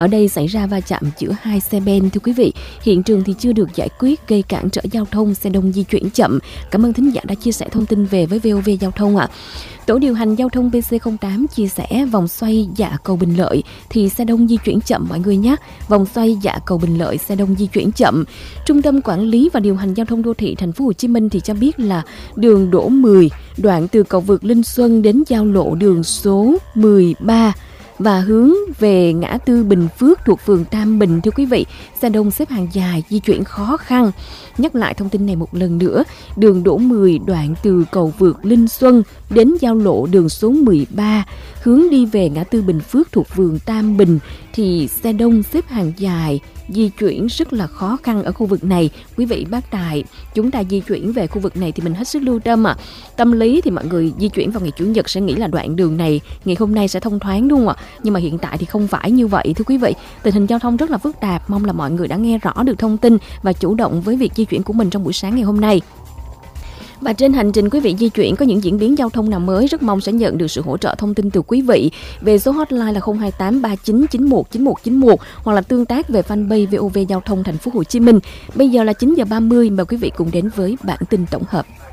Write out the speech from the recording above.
Ở đây xảy ra va chạm giữa hai xe ben thưa quý vị. Hiện trường thì chưa được giải quyết, gây cản trở giao thông, xe đông di chuyển chậm. Cảm ơn thính giả đã chia sẻ thông tin về với VOV Giao thông ạ. Tổ điều hành giao thông PC08 chia sẻ vòng xoay Dạ Cầu Bình Lợi thì xe đông di chuyển chậm mọi người nhé. Vòng xoay Dạ Cầu Bình Lợi xe đông di chuyển chậm. Trung tâm Quản lý và Điều hành Giao thông Đô thị Thành phố Hồ Chí Minh thì cho biết là đường Đỗ 10 đoạn từ cầu vượt Linh Xuân đến giao lộ đường số 13 và hướng về ngã tư Bình Phước thuộc phường Tam Bình thưa quý vị, xe đông xếp hàng dài, di chuyển khó khăn. Nhắc lại thông tin này một lần nữa, đường Đỗ 10 đoạn từ cầu vượt Linh Xuân đến giao lộ đường số 13 hướng đi về ngã tư Bình Phước thuộc phường Tam Bình thì xe đông xếp hàng dài, di chuyển rất là khó khăn ở khu vực này. Quý vị bác tài, chúng ta di chuyển về khu vực này thì mình hết sức lưu tâm ạ. Tâm lý thì mọi người di chuyển vào ngày Chủ nhật sẽ nghĩ là đoạn đường này ngày hôm nay sẽ thông thoáng đúng không ạ? Nhưng mà hiện tại thì không phải như vậy thưa quý vị. Tình hình giao thông rất là phức tạp, mong là mọi người đã nghe rõ được thông tin và chủ động với việc di chuyển của mình trong buổi sáng ngày hôm nay. Và trên hành trình quý vị di chuyển có những diễn biến giao thông nào mới, rất mong sẽ nhận được sự hỗ trợ thông tin từ quý vị về số hotline là 028 39 91 9191 hoặc là tương tác về fanpage VOV Giao thông Thành phố Hồ Chí Minh. Bây giờ là 9 giờ 30, mời quý vị cùng đến với bản tin tổng hợp.